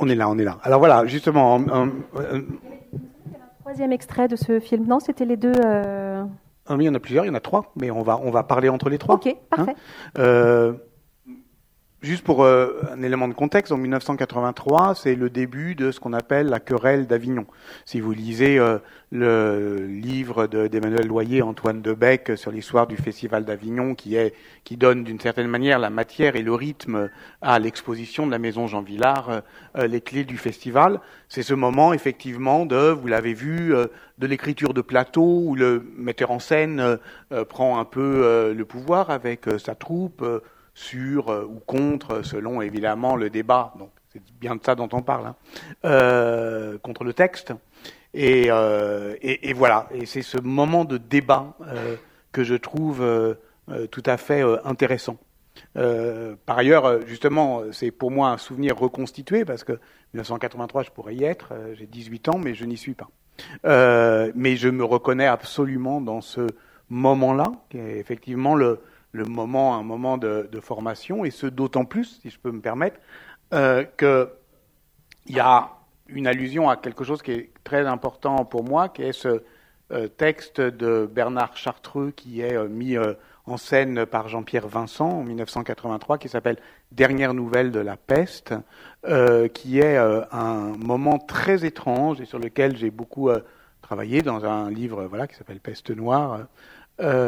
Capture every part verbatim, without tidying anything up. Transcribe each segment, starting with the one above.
On est là, on est là. Alors voilà, justement... Un, un, un... Troisième extrait de ce film. Non, c'était les deux... Euh... Ah, mais il y en a plusieurs, il y en a trois, mais on va, on va parler entre les trois. Ok, parfait. Hein euh, juste pour euh, un élément de contexte, en mille neuf cent quatre-vingt-trois, c'est le début de ce qu'on appelle la querelle d'Avignon. Si vous lisez euh, le livre de, d'Emmanuel Loyer, Antoine Debec, sur l'histoire du Festival d'Avignon, qui est, qui donne d'une certaine manière la matière et le rythme à l'exposition de la Maison Jean Vilar, euh, les clés du festival, c'est ce moment effectivement de, vous l'avez vu, euh, de l'écriture de plateau où le metteur en scène euh, euh, prend un peu euh, le pouvoir avec euh, sa troupe euh, sur euh, ou contre, selon évidemment le débat. Donc c'est bien de ça dont on parle, hein, euh, contre le texte. Et, euh, et, et voilà. Et c'est ce moment de débat euh, que je trouve euh, euh, tout à fait euh, intéressant. Euh, par ailleurs, justement, c'est pour moi un souvenir reconstitué parce que mille neuf cent quatre-vingt-trois, je pourrais y être. Euh, j'ai dix-huit ans, mais je n'y suis pas. Euh, mais je me reconnais absolument dans ce moment-là, qui est effectivement le, le moment, un moment de, de formation, et ce d'autant plus, si je peux me permettre, euh, qu'il y a une allusion à quelque chose qui est très important pour moi, qui est ce euh, texte de Bernard Chartreux qui est euh, mis euh, en scène par Jean-Pierre Vincent en mille neuf cent quatre-vingt-trois, qui s'appelle « Dernière nouvelle de la peste euh, », qui est euh, un moment très étrange et sur lequel j'ai beaucoup euh, travaillé dans un livre voilà, qui s'appelle « Peste noire euh, »,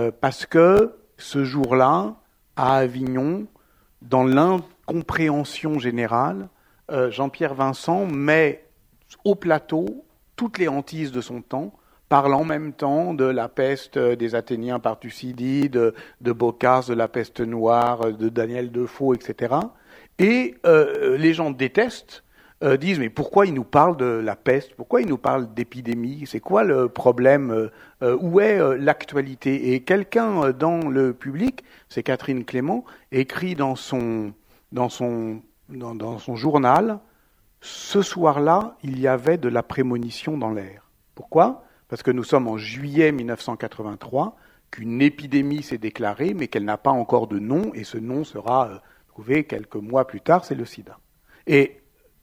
parce que ce jour-là, à Avignon, dans l'incompréhension générale, euh, Jean-Pierre Vincent met au plateau toutes les hantises de son temps, parle en même temps de la peste des Athéniens par Thucydide, de, de Boccace, de la peste noire, de Daniel Defoe, et cetera. Et euh, les gens détestent, euh, disent mais pourquoi il nous parle de la peste, pourquoi il nous parle d'épidémie, c'est quoi le problème, euh, où est euh, l'actualité? Et quelqu'un euh, dans le public, c'est Catherine Clément, écrit dans son, dans son, dans, dans son journal, ce soir-là, il y avait de la prémonition dans l'air. Pourquoi ? Parce que nous sommes en juillet mille neuf cent quatre-vingt-trois, qu'une épidémie s'est déclarée, mais qu'elle n'a pas encore de nom, et ce nom sera euh, trouvé quelques mois plus tard, c'est le sida. Et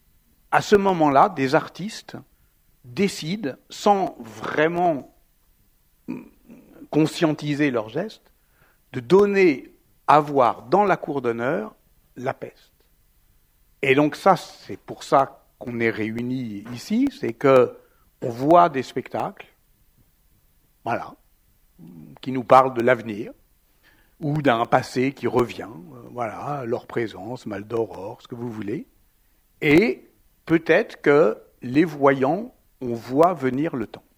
à ce moment-là, des artistes décident, sans vraiment conscientiser leurs gestes, de donner à voir dans la cour d'honneur la peste. Et donc ça, c'est pour ça qu'on est réunis ici, c'est que on voit des spectacles, voilà, qui nous parlent de l'avenir, ou d'un passé qui revient, euh, voilà, leur présence, mal d'aurore, ce que vous voulez. Et peut-être que les voyants, on voit venir le temps.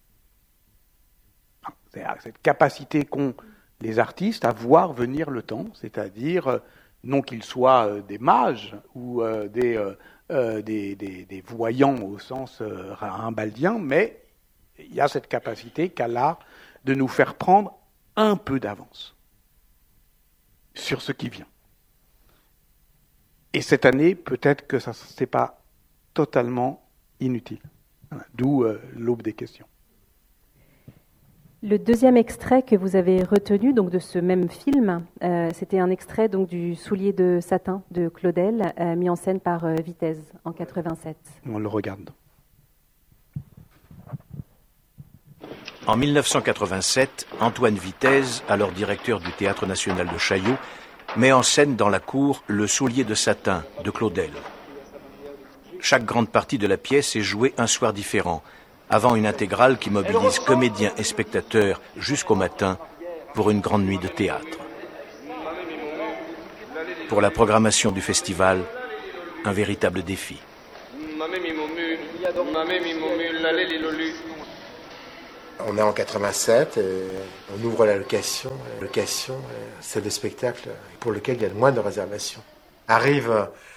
C'est cette capacité qu'ont les artistes à voir venir le temps, c'est-à-dire, euh, non qu'ils soient euh, des mages ou euh, des... Euh, Euh, des, des, des voyants au sens euh, rimbaldien, mais il y a cette capacité qu'a l'art de nous faire prendre un peu d'avance sur ce qui vient. Et cette année, peut-être que ça c'est pas totalement inutile. Voilà. D'où euh, l'aube des questions. Le deuxième extrait que vous avez retenu donc de ce même film, euh, c'était un extrait donc du Soulier de satin de Claudel, euh, mis en scène par euh, Vitez en quatre-vingt-sept. On le regarde. En mille neuf cent quatre-vingt-sept, Antoine Vitez, alors directeur du Théâtre national de Chaillot, met en scène dans la cour Le Soulier de satin de Claudel. Chaque grande partie de la pièce est jouée un soir différent, avant une intégrale qui mobilise comédiens et spectateurs jusqu'au matin pour une grande nuit de théâtre. Pour la programmation du festival, un véritable défi. On est en quatre-vingt-sept, et on ouvre la location. La location, c'est le spectacle pour lequel il y a le moins de réservations. Arrive